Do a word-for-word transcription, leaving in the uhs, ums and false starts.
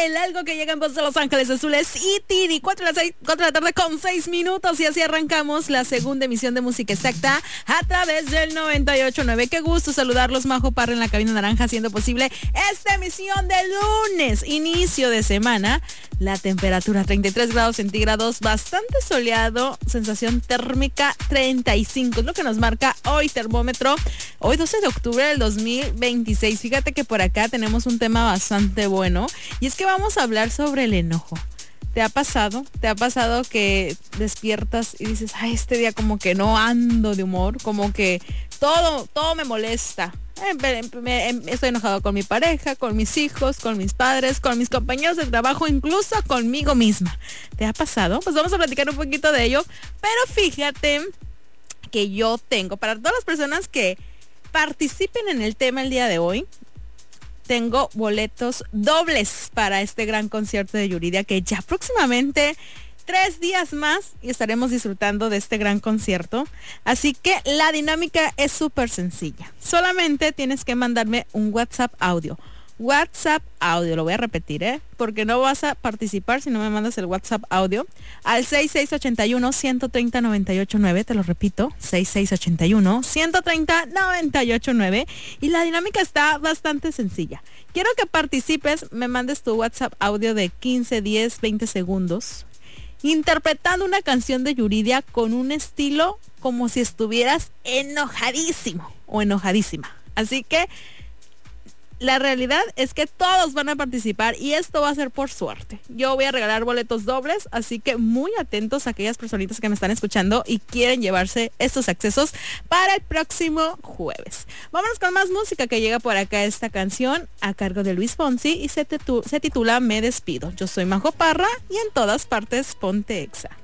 El Algo, que llega en voz de Los Ángeles Azules y Tini. cuatro de la, seis, cuatro de la tarde con seis minutos. Y así arrancamos la segunda emisión de Música Exacta a través del noventa y ocho punto nueve. Qué gusto saludarlos, Majo Parra en la cabina naranja, haciendo posible esta emisión de lunes, inicio de semana. La temperatura treinta y tres grados centígrados, bastante soleado, sensación térmica treinta y cinco, es lo que nos marca hoy termómetro, hoy doce de octubre del dos mil veintiséis. Fíjate que por acá tenemos un tema bastante bueno, y es que vamos a hablar sobre el enojo. ¿Te ha pasado? ¿Te ha pasado que despiertas y dices, ay, este día como que no ando de humor, como que todo, todo me molesta? Estoy enojado con mi pareja, con mis hijos, con mis padres, con mis compañeros de trabajo, incluso conmigo misma. ¿Te ha pasado? Pues vamos a platicar un poquito de ello. Pero fíjate que yo tengo, para todas las personas que participen en el tema el día de hoy, tengo boletos dobles para este gran concierto de Yuridia, que ya próximamente tres días más y estaremos disfrutando de este gran concierto. Así que la dinámica es súper sencilla. Solamente tienes que mandarme un WhatsApp audio. WhatsApp audio, lo voy a repetir, ¿eh? Porque no vas a participar si no me mandas el WhatsApp audio al seis seis ocho uno, uno tres cero, nueve ocho nueve. Te lo repito, seis seis ocho uno, uno tres cero, nueve ocho nueve. Y la dinámica está bastante sencilla. Quiero que participes, me mandes tu WhatsApp audio de quince, diez, veinte segundos, interpretando una canción de Yuridia con un estilo como si estuvieras enojadísimo o enojadísima. Así que la realidad es que todos van a participar y esto va a ser por suerte. Yo voy a regalar boletos dobles, así que muy atentos a aquellas personitas que me están escuchando y quieren llevarse estos accesos para el próximo jueves. Vámonos con más música, que llega por acá esta canción a cargo de Luis Fonsi y se, titu- se titula Me Despido. Yo soy Majo Parra y en todas partes ponte Exa.